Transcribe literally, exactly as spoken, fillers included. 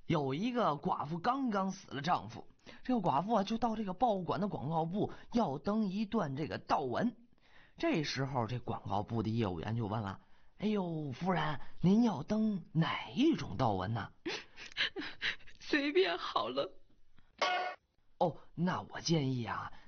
有一个寡妇刚刚死了丈夫，这个寡妇啊就到这个报馆的广告部要登一段这个悼文。这时候这广告部的业务员就问了：哎呦，夫人，您要登哪一种悼文呢？ 随便好了。 哦，那我建议啊，